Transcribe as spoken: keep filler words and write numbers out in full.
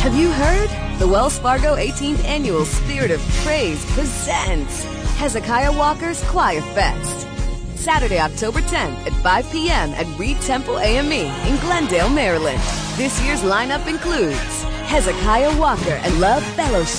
Have you heard? The Wells Fargo eighteenth Annual Spirit of Praise presents Hezekiah Walker's Choir Fest. Saturday, October tenth at five p.m. at Reed Temple A M E in Glendale, Maryland. This year's lineup includes Hezekiah Walker and Love Fellowship.